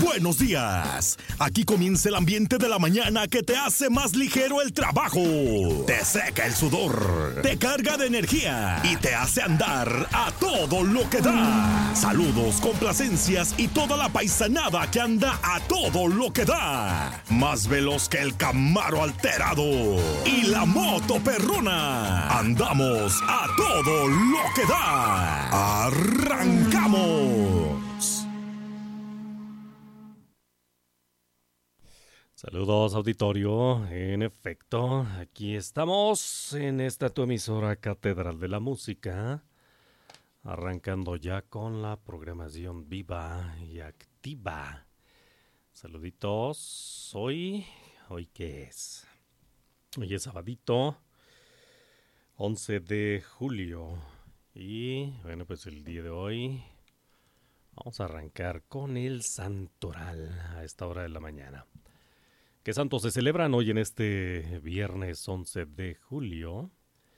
Buenos días. Aquí comienza el ambiente de la mañana que te hace más ligero el trabajo. Te seca el sudor, te carga de energía y te hace andar a todo lo que da. Saludos, complacencias y toda la paisanada que anda a todo lo que da. Más veloz que el Camaro alterado y la moto perrona. Andamos a todo lo que da. ¡Arrancamos! Saludos, auditorio. En efecto, aquí estamos en esta tu emisora Catedral de la Música, arrancando ya con la programación viva y activa. Saluditos. ¿Hoy qué es? Hoy es sabadito, 11 de julio. Y bueno, pues el día de hoy vamos a arrancar con el santoral a esta hora de la mañana. ¿Qué santos se celebran hoy en este viernes 11 de julio?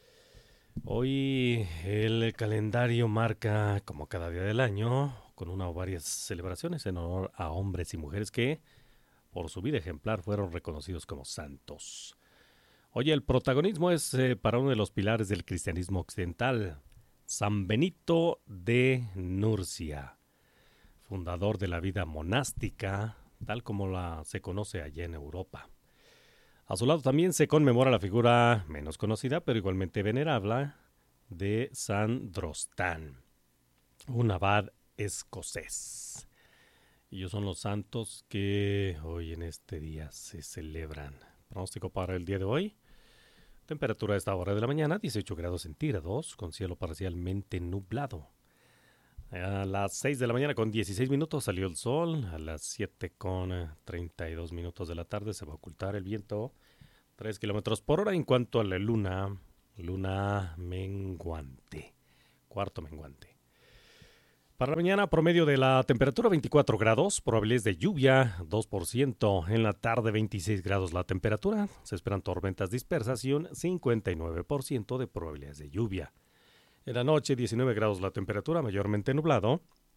Hoy el calendario marca, como cada día del año, con una o varias celebraciones en honor a hombres y mujeres que, por su vida ejemplar, fueron reconocidos como santos. Hoy el protagonismo es para uno de los pilares del cristianismo occidental, San Benito de Nurcia, fundador de la vida monástica, tal como se conoce allá en Europa. A su lado también se conmemora la figura menos conocida, pero igualmente venerable, de San Drostán, un abad escocés. Ellos son los santos que hoy en este día se celebran. Pronóstico para el día de hoy. Temperatura a esta hora de la mañana, 18 grados centígrados, con cielo parcialmente nublado. A las 6 de la mañana con 16 minutos salió el sol. A las 7 con 32 minutos de la tarde se va a ocultar el viento 3 kilómetros por hora. En cuanto a la luna menguante, cuarto menguante. Para la mañana, promedio de la temperatura 24 grados, probabilidades de lluvia 2%. En la tarde 26 grados la temperatura. Se esperan tormentas dispersas y un 59% de probabilidades de lluvia. En la noche, 19 grados la temperatura, mayormente nublado,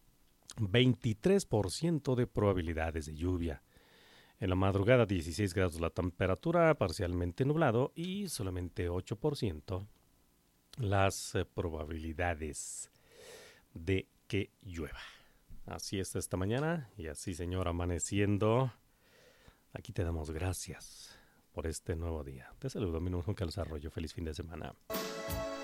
23% de probabilidades de lluvia. En la madrugada, 16 grados la temperatura, parcialmente nublado y solamente 8% las probabilidades de que llueva. Así es esta mañana y así, señor, amaneciendo. Aquí te damos gracias por este nuevo día. Te saludo, mi nombre es Juan Carlos Arroyo. Feliz fin de semana.